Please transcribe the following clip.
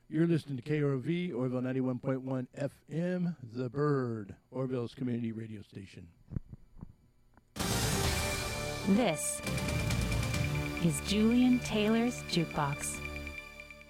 You're listening to KROV, Orville 91.1 FM, The Bird, Orville's community radio station. This is Julian Taylor's Jukebox.